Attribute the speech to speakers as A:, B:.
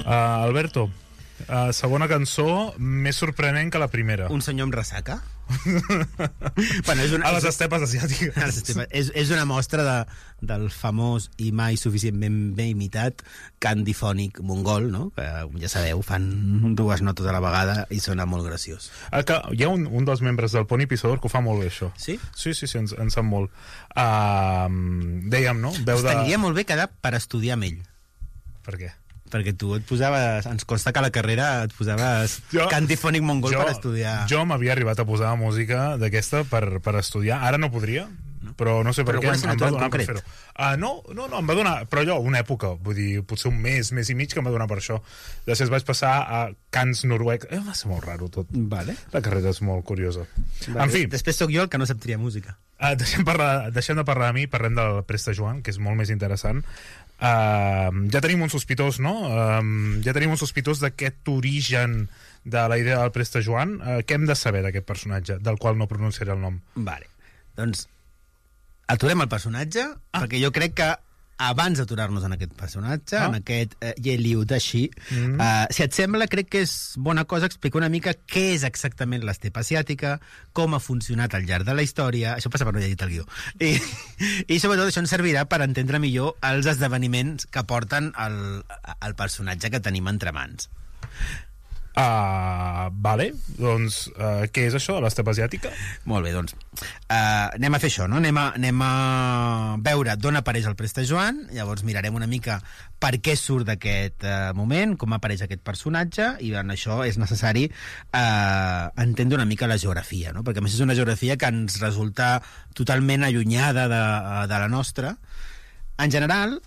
A: Alberto, segona cançó més sorprenent que la primera.
B: Un senyor amb ressaca?
A: A les estepes asiàtiques.
B: És una mostra del famós i mai suficientment ben imitat cant difònic mongol, no? Que ja sabeu, fan dues notes a la vegada i sona molt graciós.
A: Hi ha un dels membres del Pony Pisador que ho fa molt bé, això.
B: Sí?
A: Sí, ens sap molt. Dèiem, no?
B: Estaria molt bé quedar per estudiar amb ell.
A: Per què?
B: Perquè tu et posaves... Ens consta que a la carrera et posaves cant difònic mongol per estudiar.
A: Jo m'havia arribat a posar música d'aquesta per estudiar. Ara no podria, però no sé per què em va donar per fer-ho. No, em va donar... Però allò, una època, vull dir, potser un mes i mig que em va donar per això. Després vaig passar a cants noruecs. Va ser molt raro tot.
B: Vale.
A: La carrera és molt curiosa.
B: Vale.
A: En fi...
B: Després sóc jo el que no sap triar música.
A: Deixem de parlar de mi, parlem del Presta Joan, que és molt més interessant. Ja tenim un sospitós, no? Ja tenim un sospitós d'aquest origen de la idea del Presta Joan. Què hem de saber d'aquest personatge, del qual no pronunciaré el nom?
B: Vale, doncs aturem el personatge, perquè jo crec que abans d'aturar-nos en aquest personatge, en aquest Yeliu Dashi, si et sembla, crec que és bona cosa explicar una mica què és exactament l'estepa asiàtica, com ha funcionat al llarg de la història. Això passa per no llegir el guió. I sobretot això ens servirà per entendre millor els esdeveniments que porten el personatge que tenim entre mans.
A: Vale, doncs què és això de l'estepa asiàtica?
B: Molt bé, doncs anem a fer això, no? Anem a veure d'on apareix el Presta Joan, llavors mirarem una mica per què surt d'aquest moment, com apareix aquest personatge, i en això és necessari entendre una mica la geografia, no? Perquè a més és una geografia que ens resulta totalment allunyada de la nostra. En general,